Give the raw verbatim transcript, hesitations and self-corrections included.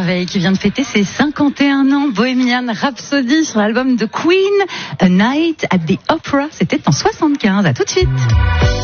merveille qui vient de fêter ses cinquante et un ans. Bohemian Rhapsody sur l'album de Queen, A Night at the Opera. C'était en soixante-quinze. À tout de suite.